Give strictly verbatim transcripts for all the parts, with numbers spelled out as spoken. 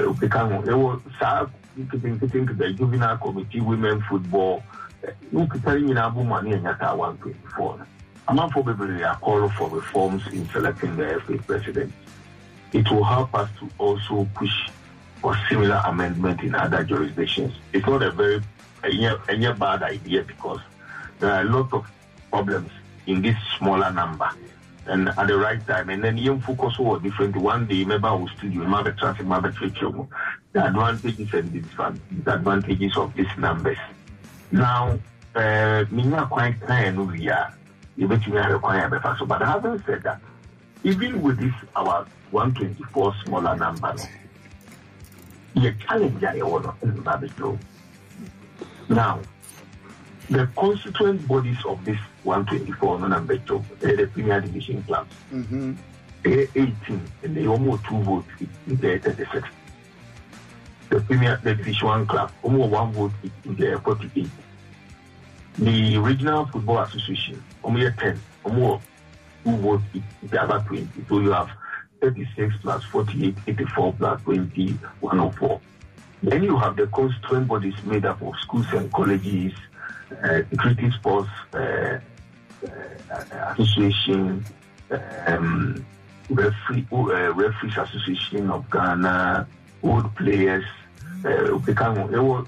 become it was think the juvenile committee, women football. You can tell me now money and yet one twenty-four. I'm not for people are calling for reforms in selecting the F A president. It will help us to also push for similar amendment in other jurisdictions. It's not a very a, a bad idea because there are a lot of problems in this smaller number and at the right time. And then you focus on different one day, maybe I will studio, maybe traffic, maybe the advantages and disadvantages of these numbers. Now, uh, me not quite clear we are. You bet you are required by so. But having said that, even with this our one twenty-four smaller number, you challenge your own. Now, the constituent bodies of this one twenty-four number two, the Premier Division clubs, mm-hmm. eighteen, and they almost two votes in the thirty-six. The Premier the Division one club, almost one vote in the forty-eight. The Regional Football Association, almost ten, almost two votes in the other twenty. So you have thirty-six plus forty-eight, eighty-four plus twenty, one hundred four. Then you have the constituent bodies made up of schools and colleges, uh, creative sports uh, uh, association, um, referee, uh, referees association of Ghana, old players. Uh, become it was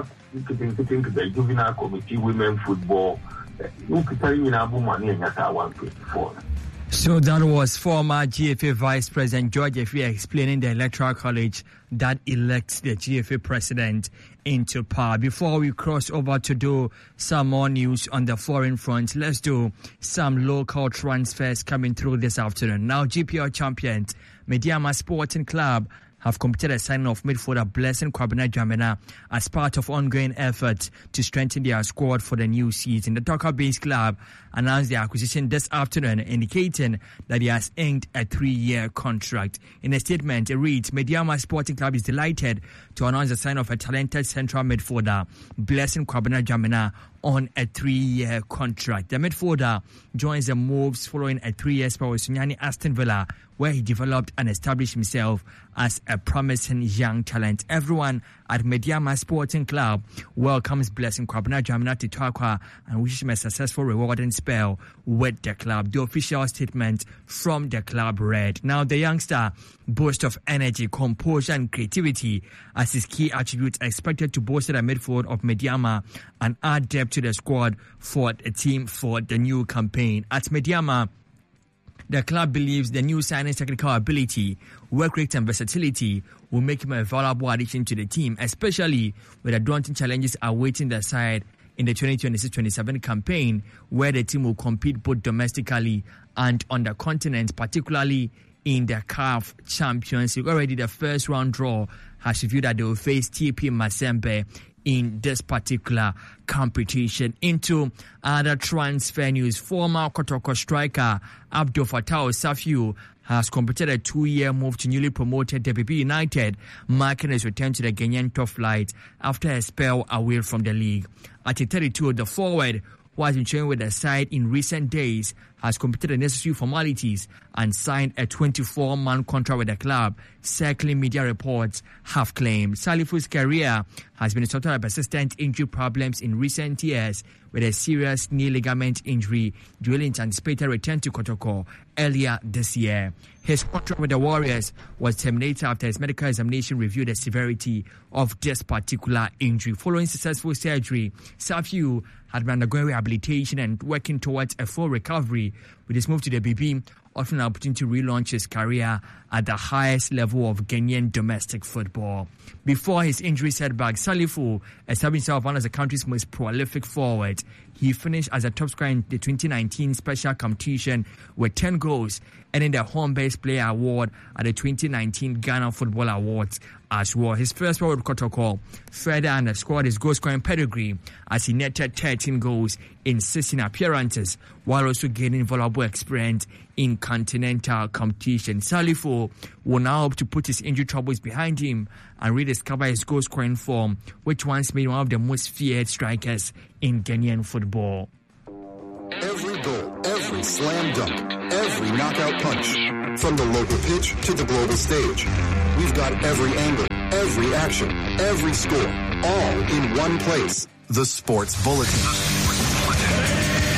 think the juvenile committee, women football. You can tell me now money and yet one twenty-four. So that was former G F A Vice President George Efia explaining the Electoral College that elects the G F A President into power. Before we cross over to do some more news on the foreign front, let's do some local transfers coming through this afternoon. Now, G P L champions Medeama Sporting Club have completed a signing of midfielder Blessing Kwabena Dwamena as part of ongoing efforts to strengthen their squad for the new season. The Docker-based club announced the acquisition this afternoon, indicating that he has inked a three-year contract. In a statement, it reads, Medeama Sporting Club is delighted to announce the sign of a talented central midfielder, Blessing Kwabena Dwamena, on a three-year contract. The midfielder joins the moves following a three-year spell with Sunyani Aston Villa, where he developed and established himself as a promising young talent. Everyone at Medeama Sporting Club welcomes Blessing Kwabena Dwamena to Tarkwa and wishes him a successful, rewarding spell with the club. The official statement from the club read, now the youngster boasts of energy, composure and creativity as his key attributes, expected to bolster the midfield of Medeama and add depth to the squad for the team for the new campaign. At Medeama, the club believes the new signing's technical ability, work rate and versatility will make him a valuable addition to the team, especially with the daunting challenges awaiting the side in the twenty twenty-six twenty-seven campaign, where the team will compete both domestically and on the continent, particularly in the C A F Champions League. Already the first round draw has revealed that they will face T P Mazembe in this particular competition. Into other transfer news, former Kotoko striker Abdul Fattah Safiu has completed a two-year move to newly promoted W P United, marking his return to the Ghanaian top flight after a spell away from the league. At thirty-two, the forward, who has been training with the side in recent days, has completed the necessary formalities and signed a twenty-four month contract with the club, circling media reports have claimed. Salifu's career has been suffered by persistent injury problems in recent years, with a serious knee ligament injury during his anticipated return to Kotoko earlier this year. His contract with the Warriors was terminated after his medical examination reviewed the severity of this particular injury. Following successful surgery, Safiu had been undergoing rehabilitation and working towards a full recovery, with his move to the B B offering an opportunity to relaunch his career at the highest level of Ghanaian domestic football. Before his injury setback, Salifu established himself one of the country's most prolific forwards. He finished as a top scorer in the twenty nineteen special competition with ten goals, earning the home-based player award at the twenty nineteen Ghana Football Awards as well. His first role with Kotoko further underscored his goal-scoring pedigree as he netted thirteen goals in sixteen appearances, while also gaining valuable experience in continental competition. Salifu will now hope to put his injury troubles behind him and rediscover his goal-scoring form, which once made him one of the most feared strikers in Ghanaian football. Every goal, every every slam dunk, every knockout punch. From the local pitch to the global stage. We've got every angle, every action, every score, all in one place. The Sports Bulletin. The Sports Bulletin.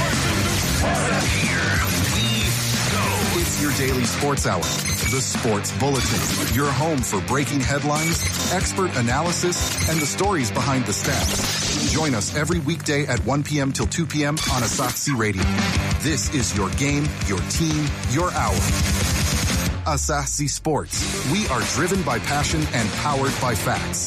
Here we go. It's your daily sports hour. The Sports Bulletin. Your home for breaking headlines, expert analysis, and the stories behind the stats. Join us every weekday at one p.m. till two p.m. on Asahi Radio. This is your game, your team, your hour. Asahi Sports. We are driven by passion and powered by facts.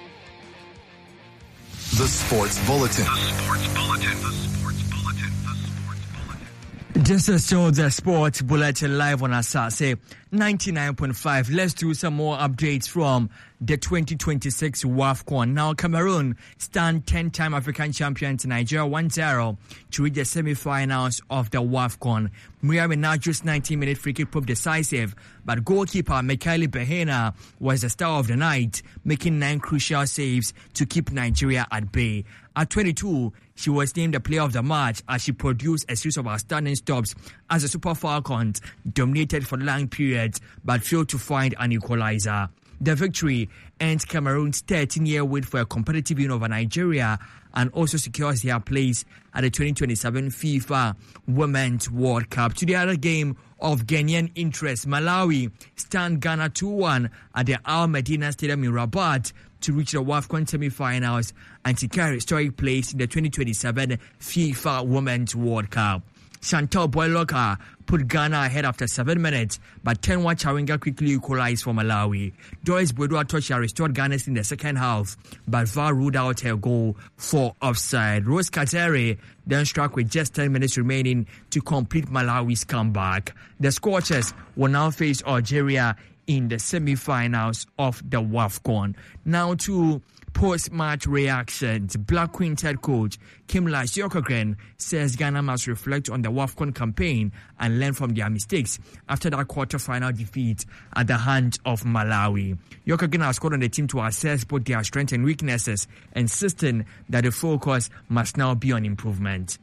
The Sports Bulletin. The Sports Bulletin. The Sports Bulletin. The Sports Bulletin. This is so the Sports Bulletin live on Asahi ninety-nine point five. Let's do some more updates from the twenty twenty-six WAFCON. Now, Cameroon stand ten-time African champions Nigeria one zero to reach the semi-finals of the WAFCON. Miriam Naju's nineteen-minute free kick proved decisive, but goalkeeper Mikaeli Behena was the star of the night, making nine crucial saves to keep Nigeria at bay. At twenty-two, she was named the player of the match as she produced a series of outstanding stops as the Super Falcons dominated for long periods but failed to find an equalizer. The victory ends Cameroon's thirteen-year wait for a competitive win over Nigeria and also secures their place at the twenty twenty-seven FIFA Women's World Cup. To the other game of Ghanaian interest, Malawi stand Ghana two one at the Al Medina Stadium in Rabat to reach the WAFCON semi-finals and secure a historic place in the twenty twenty-seven FIFA Women's World Cup. Chantal Boyloka put Ghana ahead after seven minutes, but Tenwa Chawinga quickly equalized for Malawi. Doris Bwedua Tocha restored Ghana in the second half, but V A R ruled out her goal for offside. Rose Katere then struck with just ten minutes remaining to complete Malawi's comeback. The Scorchers will now face Algeria in the semi-finals of the WAFCON. Now to post-match reactions. Black Queen's head coach Kimla Syokogren says Ghana must reflect on the WAFCON campaign and learn from their mistakes after that quarter-final defeat at the hands of Malawi. Syokogren has called on the team to assess both their strengths and weaknesses, insisting that the focus must now be on improvement.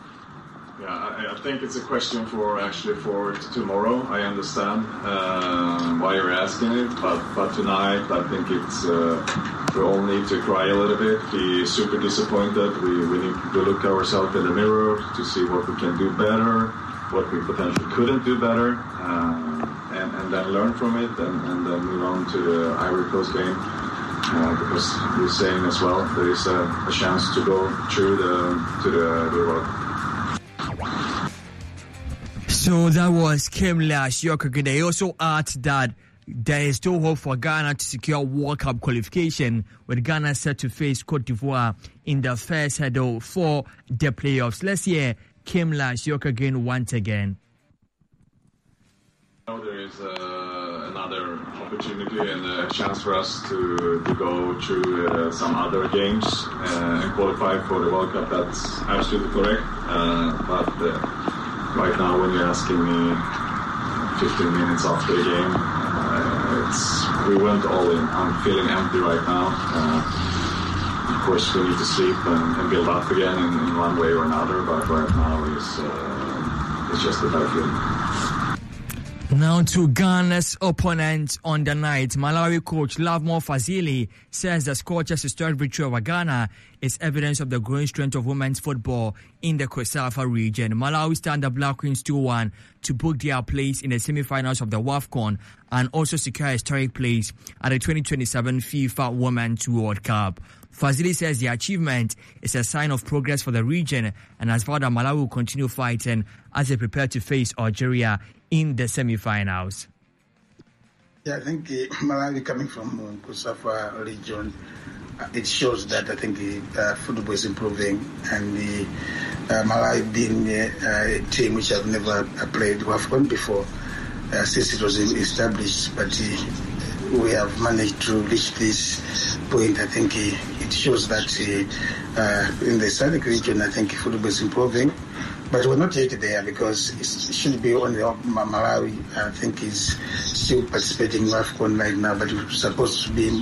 Yeah, I, I think it's a question for actually for tomorrow. I understand uh, why you're asking it, but, but tonight I think it's uh, we all need to cry a little bit, be super disappointed. We, we need to look ourselves in the mirror to see what we can do better, what we potentially couldn't do better, uh, and, and then learn from it and, and then move on to the Ivory Coast game. Uh, because you're saying as well, there is a, a chance to go through the to the, the World Cup. So that was Kimla Syokogren. They also added that there is still hope for Ghana to secure World Cup qualification, with Ghana set to face Cote d'Ivoire in the first hurdle for the playoffs. Let's hear Kimla Syokogren once again. Now there is uh, another opportunity and a chance for us to, to go through uh, some other games uh, and qualify for the World Cup. That's absolutely correct. Uh, but uh, right now, when you're asking me fifteen minutes after the game, uh, it's we went all in. I'm feeling empty right now. Uh, of course, we need to sleep and, and build up again in, in one way or another. But right now, it's uh, it's just a bad feeling. Now to Ghana's opponent on the night. Malawi coach Lovemore Fazili says the Scorchers' historic victory over Ghana is evidence of the growing strength of women's football in the COSAFA region. Malawi stand the Black Queens two one to book their place in the semi-finals of the WAFCON and also secure a historic place at the twenty twenty-seven FIFA Women's World Cup. Fazili says the achievement is a sign of progress for the region and has vowed that Malawi will continue fighting as they prepare to face Algeria in the semi-finals. Yeah, I think uh, Malawi coming from uh, COSAFA region, uh, it shows that I think uh, football is improving, and the uh, Malawi being uh, a team which have never uh, played WAFCON before uh, since it was established, but uh, we have managed to reach this point. I think uh, it shows that uh, uh, in the SADC region, I think football is improving. But we're not yet there because it should be only Malawi, I think, is still participating in WAFCON right now, but we're supposed to be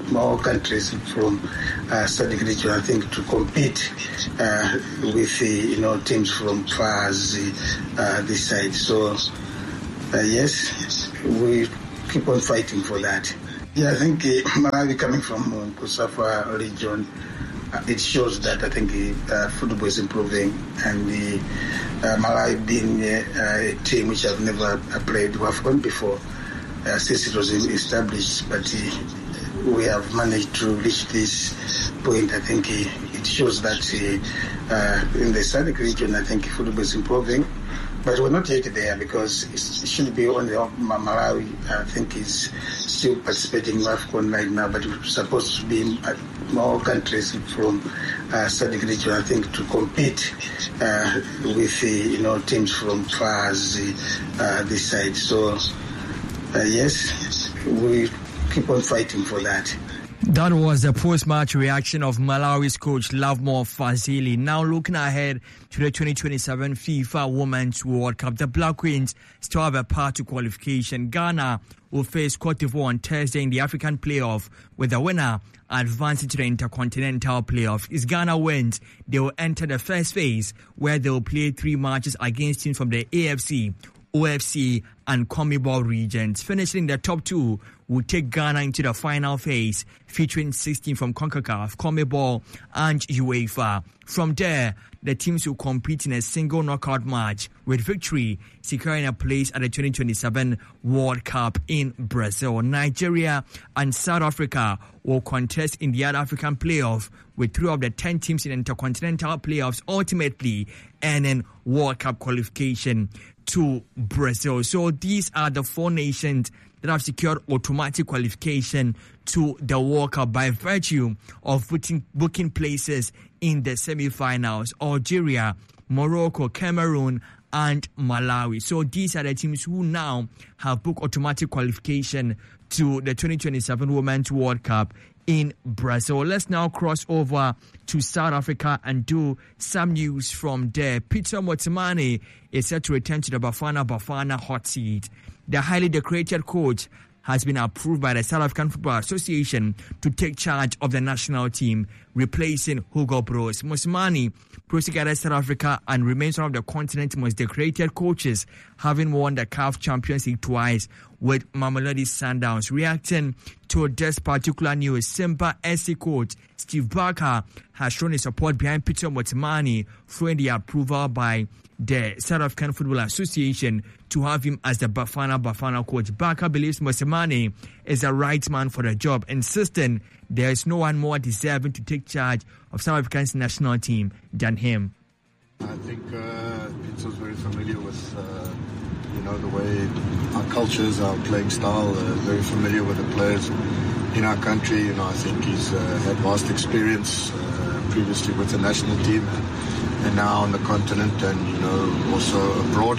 more countries from uh, SADC region, I think, to compete uh, with the, you know, teams from far as uh, this side. So, uh, yes, we keep on fighting for that. Yeah, I think uh, Malawi coming from uh, Kusafa region, uh, it shows that I think uh, football is improving, and the uh, Malawi being uh, a team which I've never uh, played WAFCON before, uh, since it was established, but uh, we have managed to reach this point. I think uh, it shows that uh, uh, in the SADC region, I think football is improving. But we're not yet there because it should be only Malawi, I think, is still participating in WAFCON right now, but we're supposed to be more countries from uh, SADC region, I think, to compete uh, with the, you know, teams from far as uh, this side. So, uh, yes, we keep on fighting for that. That was the post-match reaction of Malawi's coach Lovemore Fazili. Now looking ahead to the twenty twenty-seven FIFA Women's World Cup, the Black Queens still have a path to qualification. Ghana will face Cote d'Ivoire on Thursday in the African playoff, with the winner advancing to the Intercontinental playoff. If Ghana wins, they will enter the first phase, where they will play three matches against teams from the A F C, O F C and CONMEBOL regions. Finishing in the top two will take Ghana into the final phase, featuring sixteen from CONCACAF, CONMEBOL and UEFA. From there, the teams will compete in a single knockout match, with victory securing a place at the twenty twenty-seven World Cup in Brazil. Nigeria and South Africa will contest in the other African playoff, with three of the ten teams in Intercontinental playoffs ultimately earning World Cup qualification to Brazil. So these are the four nations that have secured automatic qualification to the World Cup by virtue of booking, booking places in the semi-finals: Algeria, Morocco, Cameroon and Malawi. So these are the teams who now have booked automatic qualification to the twenty twenty-seven Women's World Cup in Brazil. Let's now cross over to South Africa and do some news from there. Peter Motsimane is set to return to the Bafana Bafana hot seat. The highly decorated coach has been approved by the South African Football Association to take charge of the national team, replacing Hugo Broos. Motsimane proceeds to gather South Africa and remains one of the continent's most decorated coaches, having won the C A F Champions League twice with Mamelodi Sundowns. Reacting to this particular news, Simba S C coach Steve Barker has shown his support behind Peter Motsimane, following the approval by the South African Football Association to have him as the Bafana Bafana coach. Barker believes Motsimane is the right man for the job, insisting there is no one more deserving to take charge of South Africa's national team than him. I think uh, Peter's very familiar with uh, you know, the way our cultures, our playing style, uh, very familiar with the players in our country. You know, I think he's uh, had vast experience uh, previously with the national team and, and now on the continent, and you know, also abroad.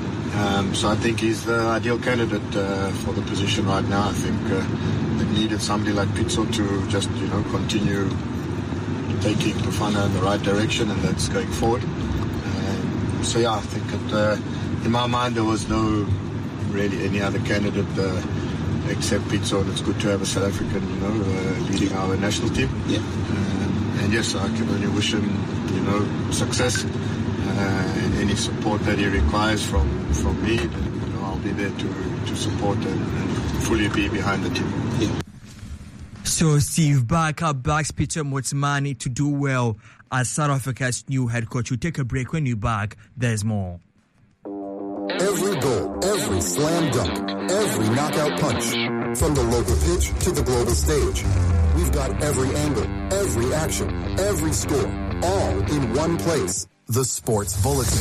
Um, so I think he's the ideal candidate uh, for the position right now. I think uh, they needed somebody like Pitso to just, you know, continue taking Bafana in the right direction, and that's going forward. Um, so yeah, I think it, uh, in my mind there was no really any other candidate uh, except Pitso, and it's good to have a South African, you know, uh, leading our national team. Yeah. Um, and yes, I can only wish him, you know, success. Uh, and any support that he requires from, from me, then, you know, I'll be there to, to support and, and fully be behind the team. Yeah. So Steve Barker backs Peter Motsimane to do well as South Africa's new head coach. We'll take a break. When you back, there's more. Every goal, every slam dunk, every knockout punch. From the local pitch to the global stage. We've got every angle, every action, every score, all in one place. The Sports Bulletin.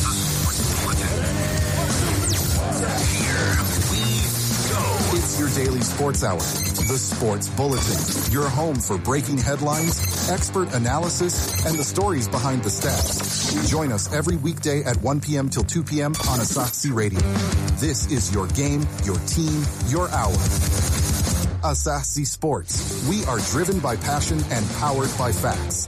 Here we go. It's your daily sports hour. The Sports Bulletin. Your home for breaking headlines, expert analysis, and the stories behind the stats. Join us every weekday at one p.m. till two p.m. on Asahi Radio. This is your game, your team, your hour. Asahi Sports. We are driven by passion and powered by facts.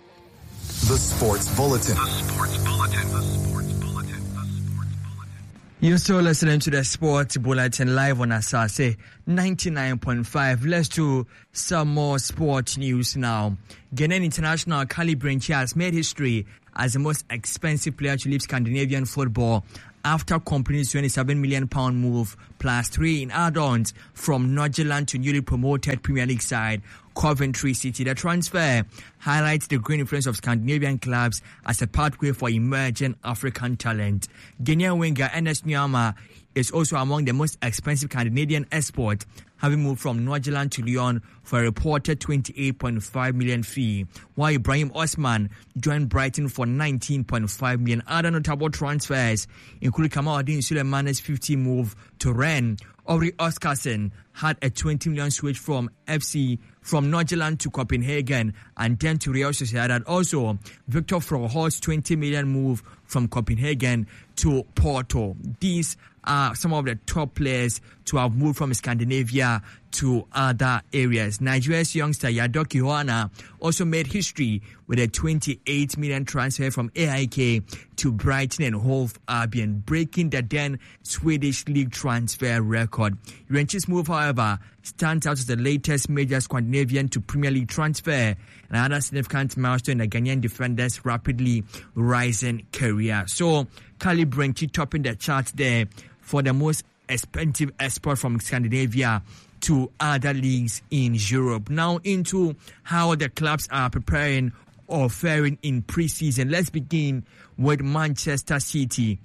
The Sports Bulletin. The Sports Bulletin. The Sports Bulletin. The Sports Bulletin. You're still listening to the Sports Bulletin live on Asase ninety-nine point five. Let's do some more sport news now. Ghanaian international Kali Brenchi has made history as the most expensive player to leave Scandinavian football after completing his twenty-seven million pound move plus three in add-ons from Nordsjælland to newly promoted Premier League side Coventry City. The transfer highlights the growing influence of Scandinavian clubs as a pathway for emerging African talent. Ghanaian winger Ernest Nuama is also among the most expensive Canadian exports, having moved from Nordsjælland to Lyon for a reported twenty-eight point five million fee, while Ibrahim Osman joined Brighton for nineteen point five million. Other notable transfers include Kamaldeen Sulemana's fifty move to Rennes. Ori Oscarson had a twenty million switch from F C from Nordsjælland to Copenhagen and then to Real Sociedad. Also, Victor Froho's twenty million move from Copenhagen to Porto. These are some of the top players to have moved from Scandinavia to other areas. Nigeria's youngster Yadoki Hoana also made history with a twenty-eight million transfer from A I K to Brighton and Hove Albion, breaking the then Swedish league transfer record. Renchi's move, however, stands out as the latest major Scandinavian to Premier League transfer, another significant milestone in the Ghanaian defender's rapidly rising career. So, Kali Brenchi topping the chart there for the most expensive export from Scandinavia to other leagues in Europe. Now into how the clubs are preparing or faring in pre-season. Let's begin with Manchester City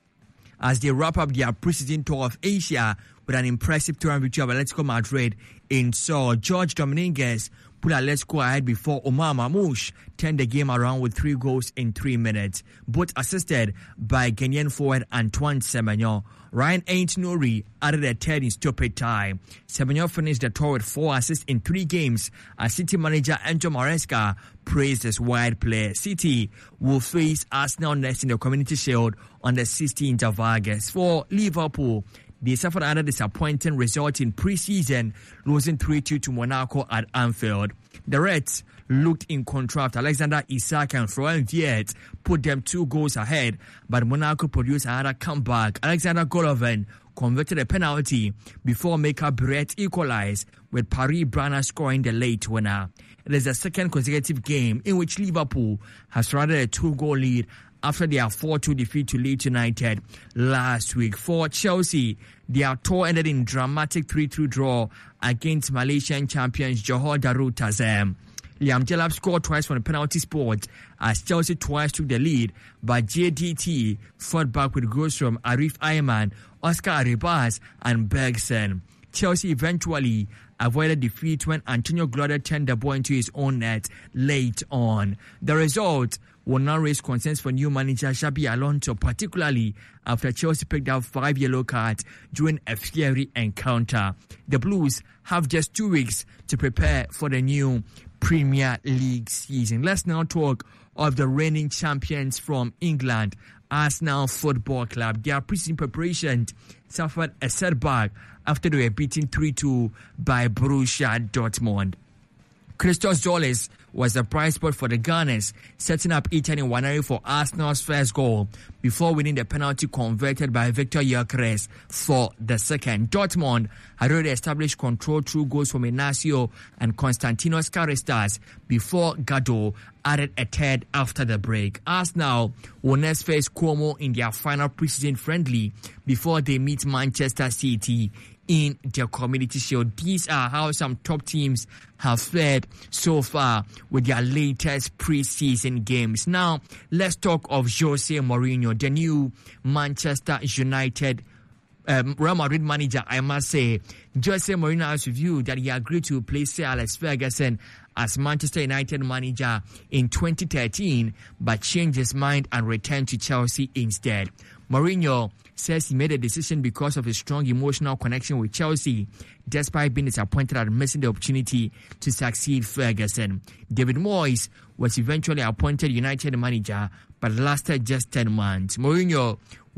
as they wrap up their pre-season tour of Asia with an impressive two one victory of Atletico Madrid in Seoul. George Dominguez put Atletico ahead before Omar Mamouche turned the game around with three goals in three minutes, both assisted by Ghanaian forward Antoine Semenyo. Ryan Aint-Nouri added a third in stoppage time. Semenyo finished the tour with four assists in three games as City manager Enzo Maresca praised his wide play. City will face Arsenal next in the Community Shield on the sixteenth of August. For Liverpool, they suffered another disappointing result in pre-season, losing three two to Monaco at Anfield. The Reds looked in control after Alexander Isak and Florian Wirtz put them two goals ahead, but Monaco produced another comeback. Alexander Golovin converted a penalty before Mika Brett equalized, with Paris Brana scoring the late winner. It is the second consecutive game in which Liverpool has surrendered a two-goal lead after their four two defeat to Leeds United last week. For Chelsea, their tour ended in dramatic three two draw against Malaysian champions Johor Darul Tazim. Liam Delap scored twice from the penalty spot as Chelsea twice took the lead, but J D T fought back with goals from Arif Ayman, Oscar Arribas and Bergson. Chelsea eventually avoided defeat when Antonio Glover turned the ball into his own net late on. The result will now raise concerns for new manager Xabi Alonso, particularly after Chelsea picked up five yellow cards during a fiery encounter. The Blues have just two weeks to prepare for the new Premier League season. Let's now talk of the reigning champions from England, Arsenal Football Club. Their pre-season preparations suffered a setback after they were beaten three two by Borussia Dortmund. Christos Zolis was the bright spot for the Gunners, setting up Ethan Nwaneri for Arsenal's first goal before winning the penalty converted by Victor Gyökeres for the second. Dortmund had already established control through goals from Inacio and Konstantinos Karistas before Gado added a third after the break. Arsenal will next face Como in their final preseason friendly before they meet Manchester City in the Community Shield. These are how some top teams have fared so far with their latest preseason games. Now, let's talk of Jose Mourinho, the new Manchester United um, Real Madrid manager. I must say, Jose Mourinho has revealed that he agreed to replace Sir Alex Ferguson as Manchester United manager in twenty thirteen, but changed his mind and returned to Chelsea instead. Mourinho says he made a decision because of his strong emotional connection with Chelsea, despite being disappointed at missing the opportunity to succeed Ferguson. David Moyes was eventually appointed United manager, but lasted just ten months. Mourinho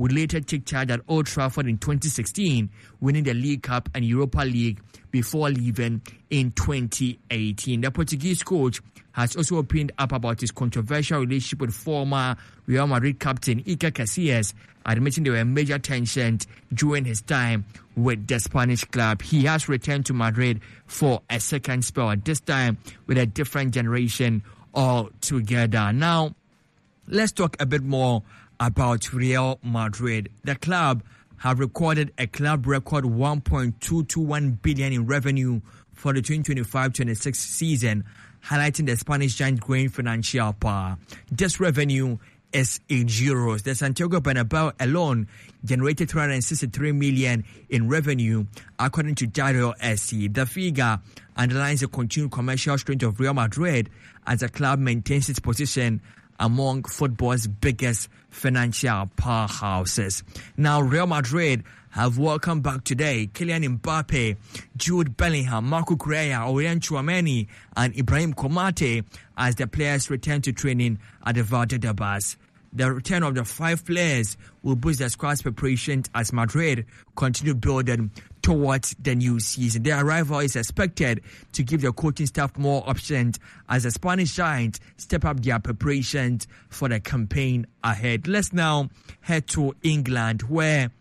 would later take charge at Old Trafford in twenty sixteen, winning the League Cup and Europa League before leaving in twenty eighteen. The Portuguese coach has also opened up about his controversial relationship with former Real Madrid captain Iker Casillas, admitting there were major tensions during his time with the Spanish club. He has returned to Madrid for a second spell, this time with a different generation altogether. Now, let's talk a bit more about Real Madrid. The club have recorded a club record one point two two one billion in revenue for the twenty twenty-five twenty-six season, highlighting the Spanish giant growing financial power. This revenue is in euros. The Santiago Bernabeu alone generated three hundred sixty-three million in revenue, according to Diario S C. The figure underlines the continued commercial strength of Real Madrid as the club maintains its position among football's biggest financial powerhouses. Now, Real Madrid have welcomed back today Kylian Mbappe, Jude Bellingham, Marco Correa, Aurelien Tchouameni, and Ibrahim Konate as the players return to training at the Valdebebas. The return of the five players will boost the squad's preparation as Madrid continue building towards the new season. Their arrival is expected to give the coaching staff more options as the Spanish Giants step up their preparations for the campaign ahead. Let's now head to England, where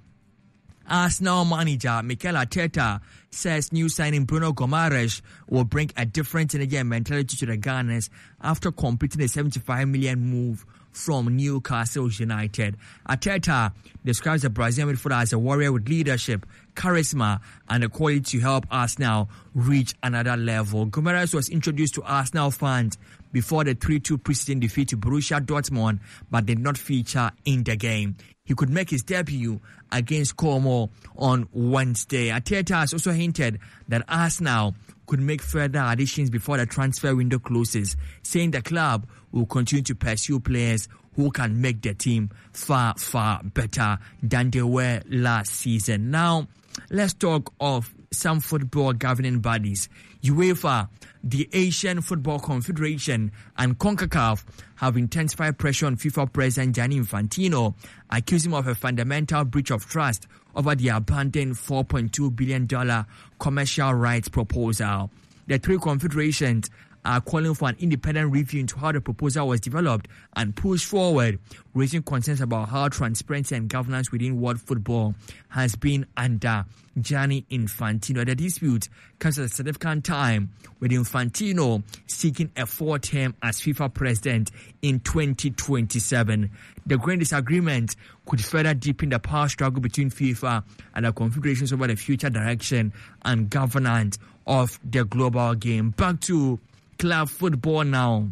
Arsenal manager Mikel Arteta says new signing Bruno Gomes will bring a different energy and mentality to the Gunners after completing a seventy-five million move from Newcastle United. Arteta describes the Brazilian midfielder as a warrior with leadership, charisma, and the quality to help Arsenal reach another level. Gomes was introduced to Arsenal fans before the three two preseason defeat to Borussia Dortmund, but did not feature in the game. He could make his debut against Como on Wednesday. Arteta has also hinted that Arsenal could make further additions before the transfer window closes, saying the club will continue to pursue players who can make the team far, far better than they were last season. Now, let's talk of some football governing bodies. UEFA, the Asian Football Confederation, and CONCACAF have intensified pressure on FIFA President Gianni Infantino, accusing him of a fundamental breach of trust over the abandoned four point two billion dollars commercial rights proposal. The three confederations are calling for an independent review into how the proposal was developed and pushed forward, raising concerns about how transparency and governance within world football has been under Gianni Infantino. The dispute comes at a significant time, with Infantino seeking a fourth term as FIFA president in twenty twenty-seven. The growing disagreement could further deepen the power struggle between FIFA and the confederations over the future direction and governance of the global game. Back to club football now.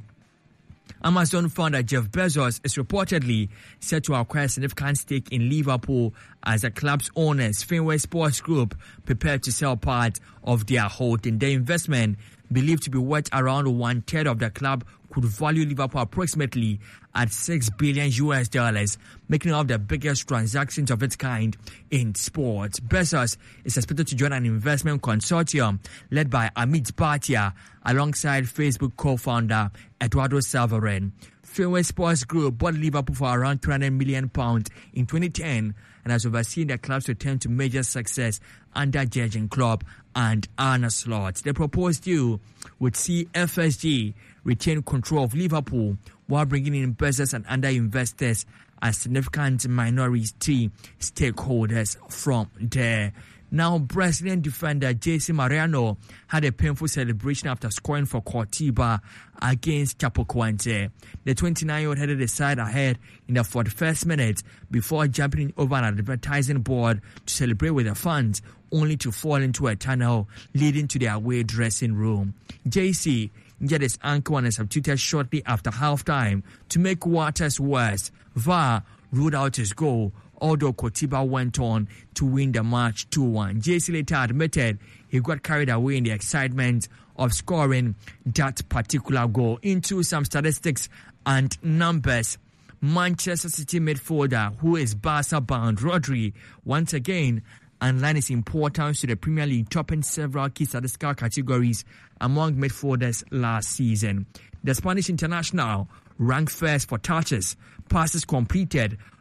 Amazon founder Jeff Bezos is reportedly set to acquire a significant stake in Liverpool as the club's owners, Fenway Sports Group, prepare to sell part of their holding. The investment, believed to be worth around one third of the club, could value Liverpool approximately at six billion U S dollars, making it one of the biggest transactions of its kind in sports. Bezos is expected to join an investment consortium led by Amit Bhatia alongside Facebook co-founder Eduardo Salvarin. Fenway Sports Group bought Liverpool for around three hundred million pounds in twenty ten and has overseen the club's return to major success under Jurgen Klopp and Arne Slot. The proposed deal would see F S G retain control of Liverpool while bringing in Bezos and other investors as significant minority stakeholders from there. Now, Brazilian defender J C Mariano had a painful celebration after scoring for Coritiba against Chapecoense. The twenty-nine-year-old headed the side ahead in the forty-first minute before jumping over an advertising board to celebrate with the fans, only to fall into a tunnel leading to the away dressing room. J C injured his ankle and is substituted shortly after halftime to make matters worse. V A R ruled out his goal, although Coritiba went on to win the match two one. J C later admitted he got carried away in the excitement of scoring that particular goal. Into some statistics and numbers, Manchester City midfielder, who is Barca-bound, Rodri, once again underlined his importance to the Premier League, topping several key statistical categories among midfielders last season. The Spanish international ranked first for touches, passes completed,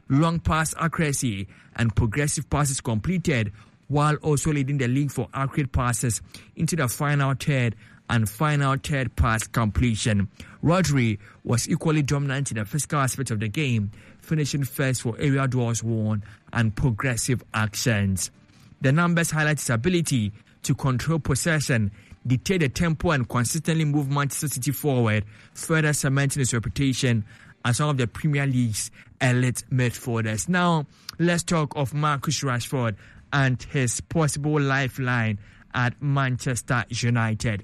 long pass accuracy, and progressive passes completed, while also leading the league for accurate passes into the final third and final third pass completion. Rodri was equally dominant in the physical aspect of the game, finishing first for area duels won and progressive actions. The numbers highlight his ability to control possession, dictate the tempo, and consistently move Manchester City forward, further cementing his reputation as one of the Premier League's elite midfielders. Now, let's talk of Marcus Rashford and his possible lifeline at Manchester United.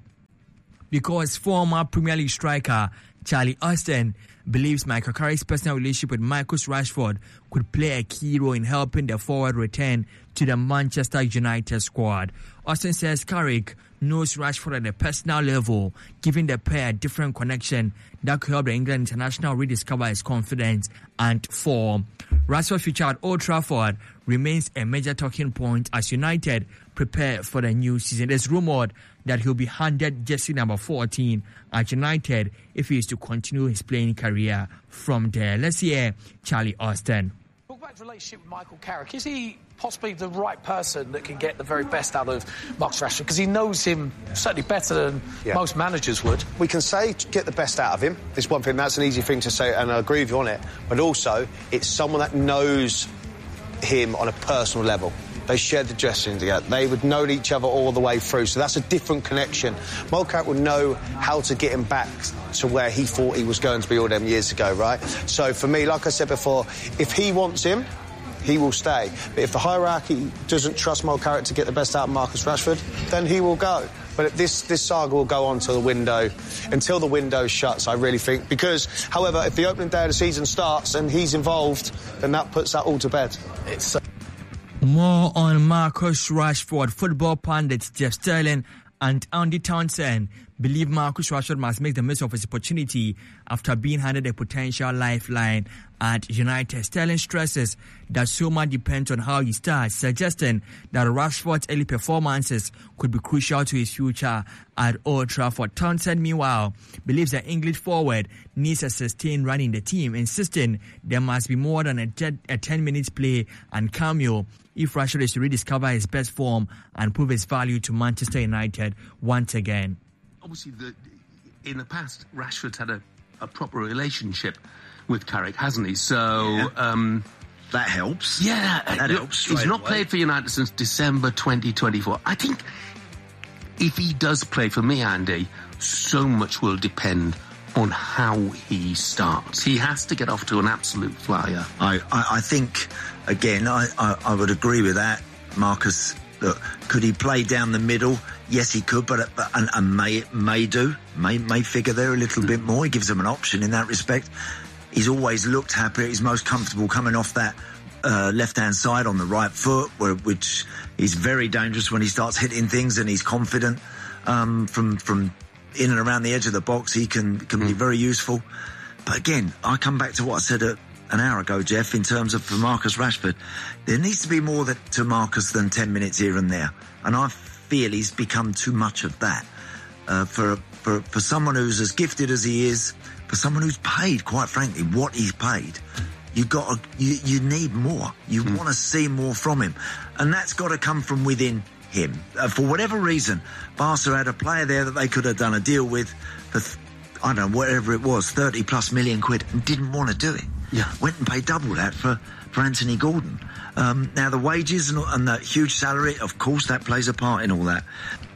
Because former Premier League striker Charlie Austin believes Michael Carrick's personal relationship with Marcus Rashford could play a key role in helping the forward return to the Manchester United squad. Austin says Carrick knows Rashford at a personal level, giving the pair a different connection that could help the England international rediscover his confidence and form. Rashford's future at Old Trafford remains a major talking point as United prepare for the new season. It's rumoured that he'll be handed jersey number fourteen at United if he is to continue his playing career from there. Let's hear Charlie Austin. Talk about his relationship with Michael Carrick. Is he possibly the right person that can get the very best out of Marcus Rashford? Because he knows him certainly better than yeah. most managers would. We can say to get the best out of him. It's one thing, that's an easy thing to say, and I agree with you on it. But also, it's someone that knows him on a personal level. They shared the dressing room together. They would know each other all the way through. So that's a different connection. Michael Carrick would know how to get him back to where he thought he was going to be all them years ago, right? So for me, like I said before, if he wants him, he will stay. But if the hierarchy doesn't trust Michael Carrick to get the best out of Marcus Rashford, then he will go. But this this saga will go on till the window, until the window shuts, I really think. Because, however, if the opening day of the season starts and he's involved, then that puts that all to bed. It's... Uh... More on Marcus Rashford. Football pundits Jeff Sterling and Andy Townsend believe Marcus Rashford must make the most of his opportunity after being handed a potential lifeline at United. Sterling stresses that so much depends on how he starts, suggesting that Rashford's early performances could be crucial to his future at Old Trafford. Townsend, meanwhile, believes that English forward needs a sustained run in the team, insisting there must be more than a ten minutes play and cameo if Rashford is to rediscover his best form and prove his value to Manchester United once again. Obviously, the, in the past, Rashford's had a, a proper relationship with Carrick, hasn't he? So yeah. um, that helps. Yeah, that look, helps. He's not away. played for United since December twenty twenty-four. I think if he does play for me, Andy, so much will depend on how he starts. He has to get off to an absolute flyer. I, I, I think, again, I, I, I would agree with that. Marcus, look, could he play down the middle? Yes, he could, but, but and, and may may do, may may figure there a little bit more. He gives them an option in that respect. He's always looked happy. He's most comfortable coming off that uh, left-hand side on the right foot, where, which is very dangerous when he starts hitting things, and he's confident um, from from in and around the edge of the box. He can can mm. be very useful. But again, I come back to what I said a, an hour ago, Jeff, in terms of for Marcus Rashford. There needs to be more that, to Marcus than ten minutes here and there, and I feel he's become too much of that uh, for for for someone who's as gifted as he is. For someone who's paid, quite frankly, what he's paid, you got you, you need more. You mm. want to see more from him, and that's got to come from within him. Uh, for whatever reason, Barca had a player there that they could have done a deal with for th- I don't know, whatever it was, thirty plus million quid, and didn't want to do it. Yeah, went and paid double that for for Anthony Gordon. Um, now the wages and, and that huge salary, of course, that plays a part in all that.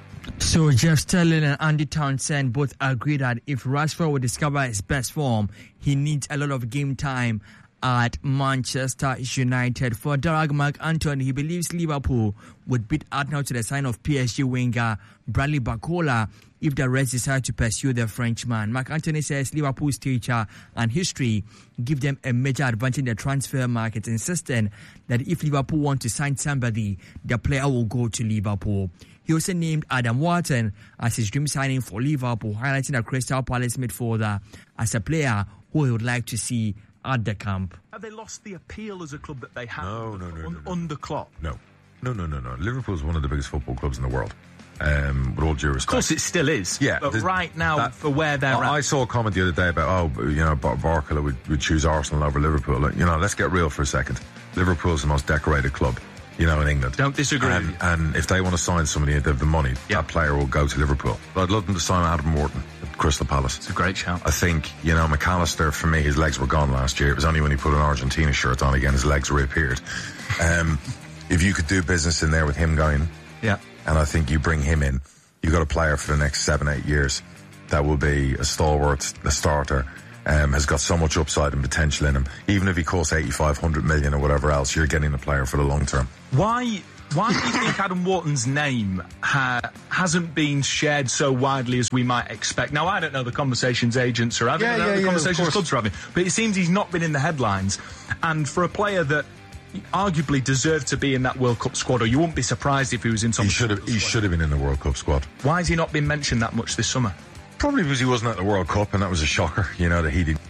So Jeff Sterling and Andy Townsend both agree that if Rashford will discover his best form, he needs a lot of game time at Manchester United. For Darragh McAntony, he believes Liverpool would beat Arsenal to the sign of P S G winger Bradley Barcola if the Reds decide to pursue the Frenchman. McAntony says Liverpool's stature and history give them a major advantage in the transfer market, insisting that if Liverpool want to sign somebody, the player will go to Liverpool. He also named Adam Wharton as his dream signing for Liverpool, highlighting the Crystal Palace midfielder as a player who he would like to see at the camp. Have they lost the appeal as a club that they had no, no, no, un- no, no. under Klopp? No. No, no, no, no. Liverpool is one of the biggest football clubs in the world. Um, with all due respect. Of course, it still is. Yeah, but right now, that, for where they're I, at, I saw a comment the other day about, oh, you know, Barcola would, would choose Arsenal over Liverpool. You know, let's get real for a second. Liverpool's the most decorated club, you know, in England. Don't disagree. And, and if they want to sign somebody and they have the money, yep. that player will go to Liverpool. But I'd love them to sign Adam Morton at Crystal Palace. It's a great shout. I think, you know, McAllister, for me, his legs were gone last year. It was only when he put an Argentina shirt on again, his legs reappeared. Um, if you could do business in there with him going, yeah, and I think you bring him in, you've got a player for the next seven, eight years that will be a stalwart, a starter, um, has got so much upside and potential in him. Even if he costs eighty-five, one hundred million or whatever else, you're getting a player for the long term. Why Why do you think Adam Wharton's name ha- hasn't been shared so widely as we might expect? Now, I don't know the conversations agents are having, yeah, I don't know yeah, the yeah, conversations clubs are having, but it seems he's not been in the headlines. And for a player that arguably deserved to be in that World Cup squad, or you wouldn't be surprised if he was in some. He should have. He should have been in the World Cup squad. Why has he not been mentioned that much this summer? Probably because he wasn't at the World Cup, and that was a shocker. You know that he did.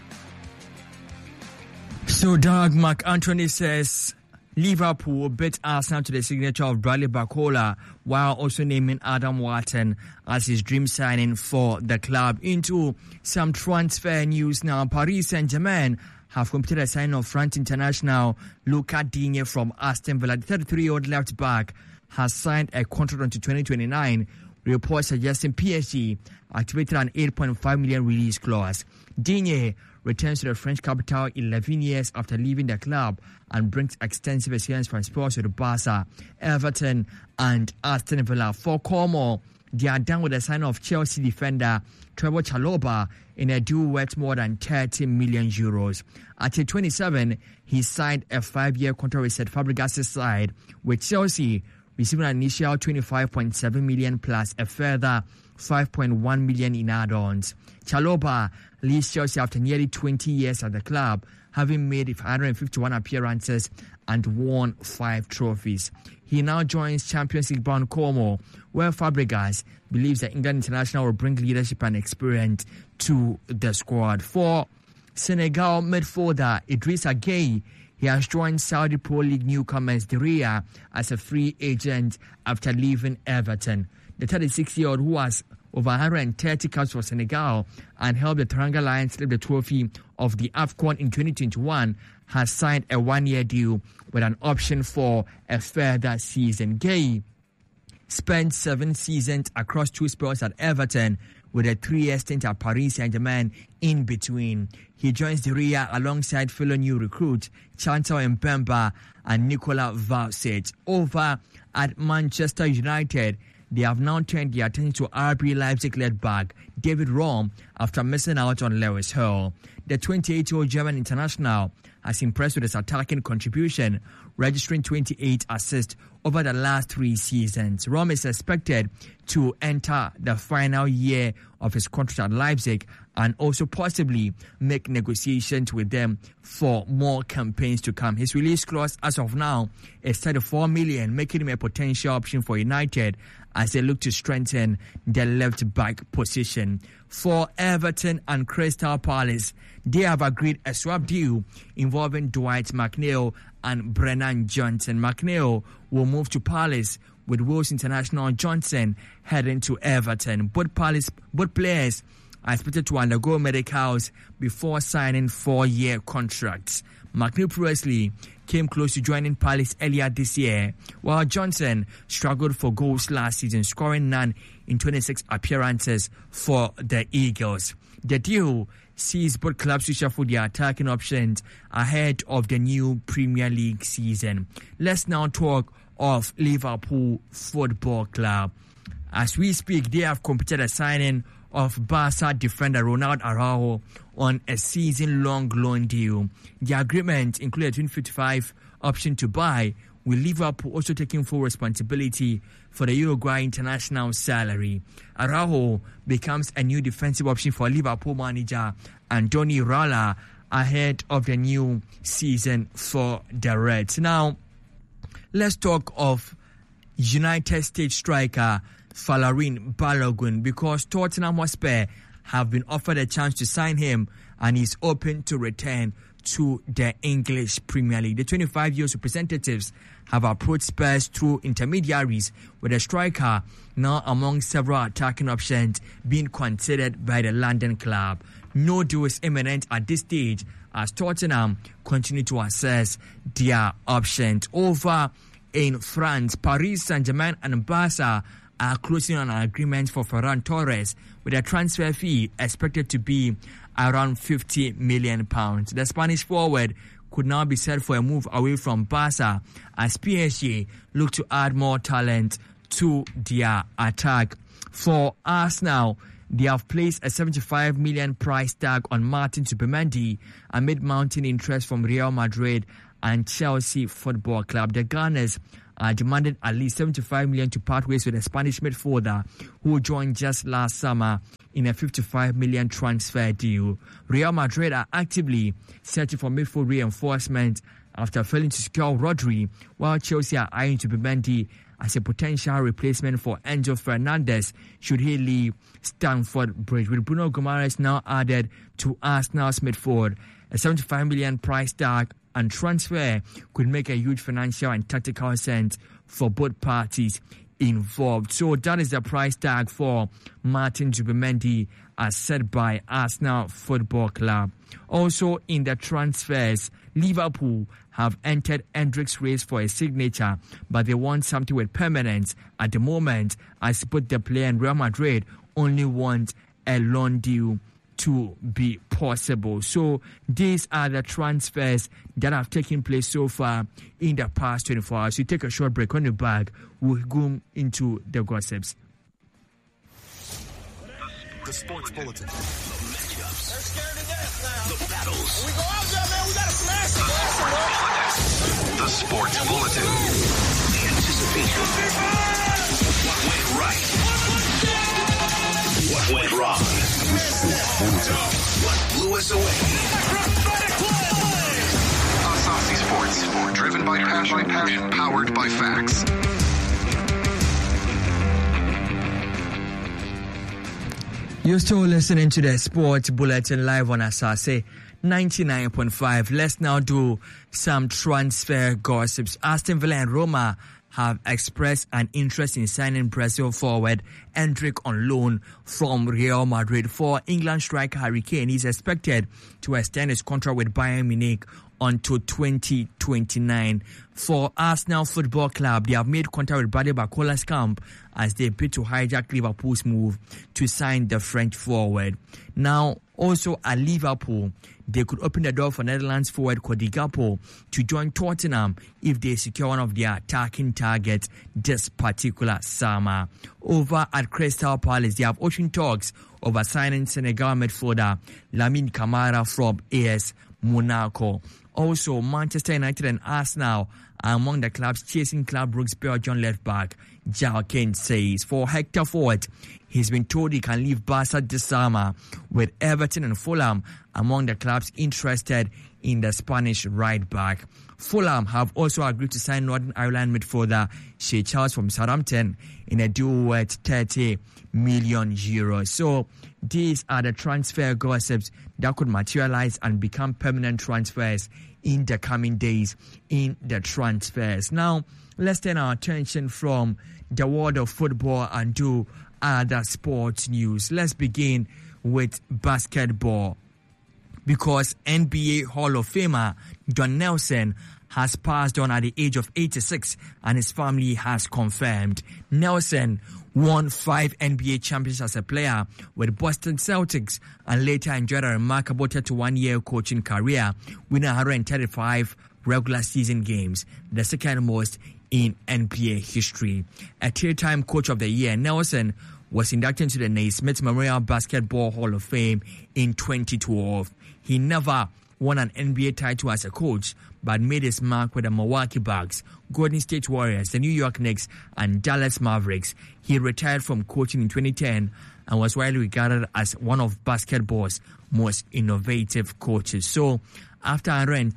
So Doug McAnthony says Liverpool beat Arsenal to the signature of Bradley Barcola, while also naming Adam Wharton as his dream signing for the club. Into some transfer news now, Paris Saint-Germain have completed a signing of France international Luca Digne from Aston Villa. The thirty-three-year-old left-back has signed a contract until twenty twenty-nine. Reports suggesting P S G activated an eight point five million release clause. Digne returns to the French capital eleven years after leaving the club and brings extensive experience from Spurs with Barca, Everton and Aston Villa. For Como, they are done with the sign of Chelsea defender Trevor Chalobah in a deal worth more than thirty million euros. At age twenty-seven, he signed a five-year contract with Cesc Fabregas' side, with Chelsea receiving an initial twenty-five point seven million plus a further five point one million in add-ons. Chalobah leaves Chelsea after nearly twenty years at the club, having made one hundred fifty-one appearances and won five trophies. He now joins Champions League bound Como, where Fabregas believes the England international will bring leadership and experience to the squad. For Senegal midfielder Idrissa Gueye, he has joined Saudi Pro League newcomers Diriyah as a free agent after leaving Everton. The thirty-six-year-old, who has over one hundred thirty caps for Senegal and helped the Teranga Lions lift the trophy of the AFCON in twenty twenty-one, has signed a one-year deal with an option for a further season. Gueye spent seven seasons across two spells at Everton, with a three-year stint at Paris Saint-Germain in between. He joins Diriyah alongside fellow new recruits Chantal Mbemba and Nicola Vaucet. Over at Manchester United, they have now turned their attention to R B Leipzig led back David Raum after missing out on Lewis Hall. The twenty-eight-year-old German international has impressed with his attacking contribution, registering twenty-eight assists over the last three seasons. Raum is expected to enter the final year of his contract at Leipzig and also possibly make negotiations with them for more campaigns to come. His release clause as of now is thirty-four million, making him a potential option for United as they look to strengthen their left-back position. For Everton and Crystal Palace, they have agreed a swap deal involving Dwight McNeil and Brennan Johnson. McNeil will move to Palace, with Wales international Johnson heading to Everton. Both Palace, both players are expected to undergo medicals before signing four-year contracts. McNeil previously came close to joining Palace earlier this year, while Johnson struggled for goals last season, scoring none in twenty-six appearances for the Eagles. The deal sees both clubs reshuffle their attacking options ahead of the new Premier League season. Let's now talk of Liverpool Football Club. As we speak, they have completed a signing of Barca defender Ronald Araujo on a season-long loan deal. The agreement included a twenty fifty-five option to buy, with Liverpool also taking full responsibility for the Uruguay international salary. Araujo becomes a new defensive option for Liverpool manager Andoni Iraola ahead of the new season for the Reds. Now, let's talk of United States striker Folarin Balogun, because Tottenham Hotspur have been offered a chance to sign him and he's open to return to the English Premier League. The twenty-five years representatives have approached Spurs through intermediaries, with a striker now among several attacking options being considered by the London club. No deal is imminent at this stage as Tottenham continue to assess their options. Over in France, Paris Saint-Germain and Barca are closing on an agreement for Ferran Torres, with a transfer fee expected to be around fifty million pounds. The Spanish forward could now be set for a move away from Barca as P S G look to add more talent to their attack. For Arsenal, they have placed a seventy-five million price tag on Martin Zubimendi amid mounting interest from Real Madrid and Chelsea Football Club. The Gunners are demanded at least seventy-five million to part ways with a Spanish midfielder who joined just last summer in a fifty-five million transfer deal. Real Madrid are actively searching for midfield reinforcement after failing to secure Rodri, while Chelsea are eyeing Zubimendi as a potential replacement for Enzo Fernandez should he leave Stamford Bridge. With Bruno Guimaraes now added to Arsenal's midfield, a seventy-five million price tag and transfer could make a huge financial and tactical sense for both parties involved. So that is the price tag for Martin Zubimendi as set by Arsenal Football Club. Also in the transfers, Liverpool have entered Hendrick's race for a signature, but they want something with permanence at the moment, as both the player and Real Madrid only want a loan deal to be possible. So these are the transfers that have taken place so far in the past twenty-four hours. We take a short break. On the back, we'll go into the gossips. The Sports Bulletin. They're scared to death now. The battles. When we go out there, man, we gotta smash the glass. The Sports Bulletin. The anticipation. What went right? What went wrong? The Sports Bulletin. What blew us away? Asasi Sports. Driven by passion, passion, powered by facts. You're still listening to the Sports Bulletin live on Asase ninety-nine point five. Let's now do some transfer gossips. Aston Villa and Roma have expressed an interest in signing Brazil forward Hendrick on loan from Real Madrid. For England striker Harry Kane is expected to extend his contract with Bayern Munich until twenty twenty-nine. For Arsenal Football Club, they have made contact with Bade Bakola's camp as they bid to hijack Liverpool's move to sign the French forward. Now, also at Liverpool, they could open the door for Netherlands forward Cody Gakpo to join Tottenham if they secure one of their attacking targets this particular summer. Over at Crystal Palace, they have ocean talks over signing Senegal midfielder Lamine Camara from A S Monaco. Also, Manchester United and Arsenal are among the clubs chasing Club Brugge's Belgian left back, João Cancelo. For Hector Ford, he's been told he can leave Barca this summer, with Everton and Fulham among the clubs interested in the Spanish right back. Fulham have also agreed to sign Northern Ireland midfielder Shea Charles from Southampton in a deal worth thirty million euros. So these are the transfer gossips that could materialize and become permanent transfers in the coming days in the transfers. Now, let's turn our attention from the world of football and do other sports news. Let's begin with basketball, because N B A Hall of Famer Don Nelson has passed on at the age of eighty-six, and his family has confirmed. Nelson won five N B A championships as a player with Boston Celtics and later enjoyed a remarkable thirty-one year coaching career, winning one hundred thirty-five regular season games, the second most in N B A history. A three-time Coach of the Year, Nelson was inducted into the Naismith Memorial Basketball Hall of Fame in twenty twelve. He never won an N B A title as a coach, but made his mark with the Milwaukee Bucks, Golden State Warriors, the New York Knicks, and Dallas Mavericks. He retired from coaching in twenty ten and was widely regarded as one of basketball's most innovative coaches. So, after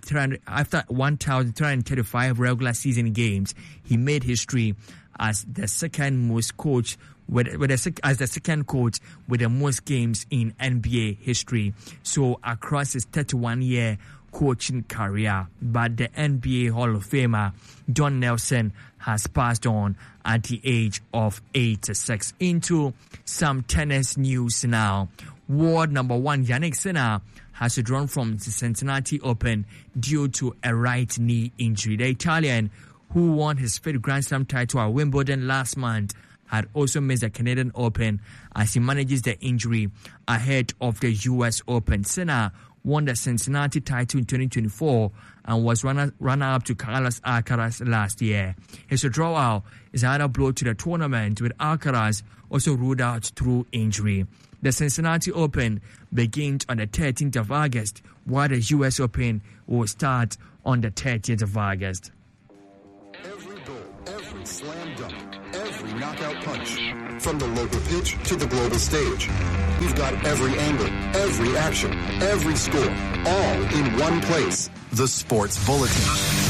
after one thousand three hundred thirty-five regular season games, he made history as the second most coach with, with a, as the second coach with the most games in N B A history. So across his thirty-one year coaching career, but the N B A Hall of Famer Don Nelson has passed on at the age of eighty-six. Into some tennis news now. World number one Yannick Sinner has withdrawn from the Cincinnati Open due to a right knee injury. The Italian, who won his fifth Grand Slam title at Wimbledon last month, had also missed the Canadian Open as he manages the injury ahead of the U S Open. Sinner won the Cincinnati title in twenty twenty-four and was runner, runner-up to Carlos Alcaraz last year. His withdrawal is another blow to the tournament, with Alcaraz also ruled out through injury. The Cincinnati Open begins on the thirteenth of August, while the U S Open will start on the thirtieth of August. Every goal, every slam dunk, every knockout punch. From the local pitch to the global stage. We've got every angle, every action, every score, all in one place. The Sports Bulletin.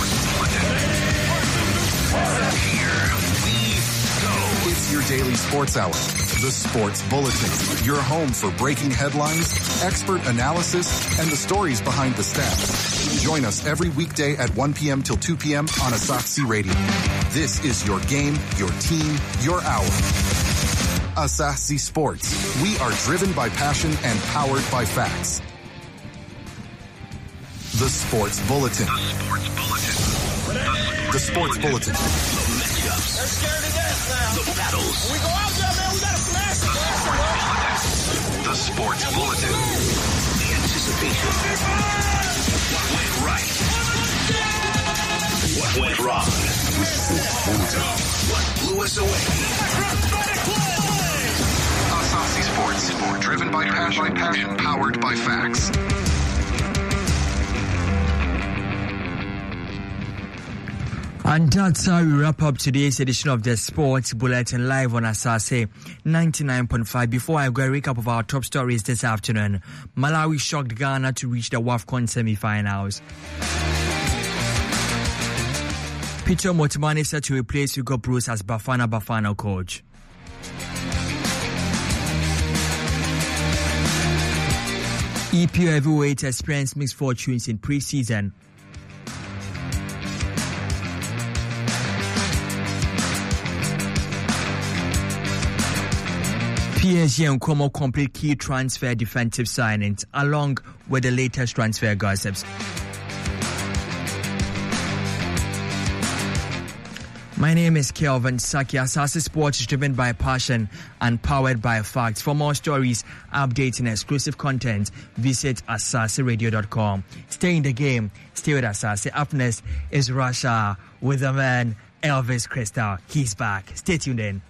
Here we go. It's your daily sports hour. The Sports Bulletin. Your home for breaking headlines, expert analysis, and the stories behind the stats. Join us every weekday at one p.m. till two p.m. on Asahi Radio. This is your game, your team, your hour. Asahi Sports. We are driven by passion and powered by facts. The Sports Bulletin. The Sports Bulletin. The matchups. They're scared to death now. The battles. When we go out there, man, we gotta smash them. The Sports Bulletin. The anticipation. What went right? What went wrong? What blew us away? Asahi Sports. Driven by passion, passion, powered by facts. And that's how we wrap up today's edition of the Sports Bulletin live on Asase ninety-nine point five. Before I go, a recap of our top stories this afternoon. Malawi shocked Ghana to reach the WAFCON semi-finals. Peter Motimane set to replace Hugo Bruce as Bafana Bafana coach. E P L heavyweights experienced mixed fortunes in pre-season. P S G and Como complete key transfer defensive signings, along with the latest transfer gossips. My name is Kelvin Saki. Asase Sports is driven by passion and powered by facts. For more stories, updates, and exclusive content, visit asase radio dot com. Stay in the game. Stay with Asase. Up next is Russia with the man Elvis Crystal. He's back. Stay tuned in.